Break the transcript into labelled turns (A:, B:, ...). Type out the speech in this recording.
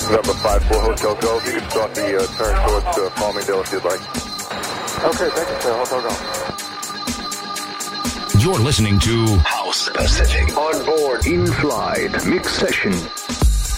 A: November 54 Hotel Go. You can start the turn towards Farmingdale if you'd like.
B: Okay, thank you, sir. Hotel Go.
C: You're listening to
D: House Pacific. On board, in flight, mix session.